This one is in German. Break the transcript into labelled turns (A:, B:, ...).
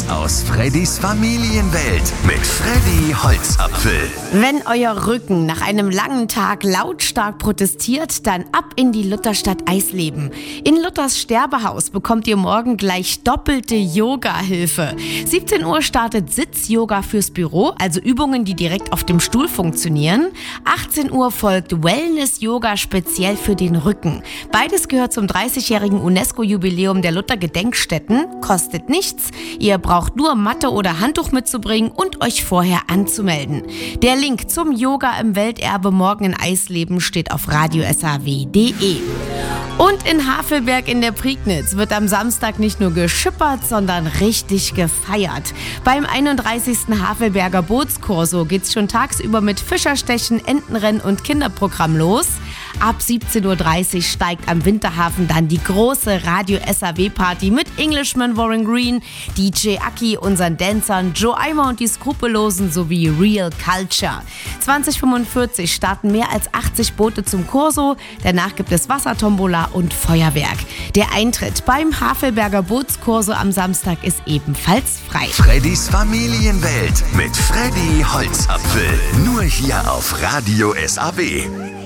A: aus Freddys Familienwelt mit Freddy Holzapfel.
B: Wenn euer Rücken nach einem langen Tag lautstark protestiert, dann ab in die Lutherstadt Eisleben. In Luthers Sterbehaus bekommt ihr morgen gleich doppelte Yoga-Hilfe. 17 Uhr startet Sitz-Yoga fürs Büro, also Übungen, die direkt auf dem Stuhl funktionieren. 18 Uhr folgt Wellness-Yoga speziell für den Rücken. Beides gehört zum 30-jährigen UNESCO-Jubiläum der Luther-Gedenkstätten, kostet nichts. Ihr braucht nur Matte oder Handtuch mitzubringen und euch vorher anzumelden. Der Link zum Yoga im Welterbe morgen in Eisleben steht auf radiosaw.de. Und in Havelberg in der Prignitz wird am Samstag nicht nur geschippert, sondern richtig gefeiert. Beim 31. Havelberger Bootskorso geht's schon tagsüber mit Fischerstechen, Entenrennen und Kinderprogramm los. Ab 17.30 Uhr steigt am Winterhafen dann die große Radio-SAW-Party mit Englishman Warren Green, DJ Aki, unseren Dancern, Joe Eimer und die Skrupellosen sowie Real Culture. 2045 starten mehr als 80 Boote zum Korso, danach gibt es Wassertombola und Feuerwerk. Der Eintritt beim Havelberger Bootskorso am Samstag ist ebenfalls frei.
A: Freddys Familienwelt mit Freddy Holzapfel. Nur hier auf Radio SAW.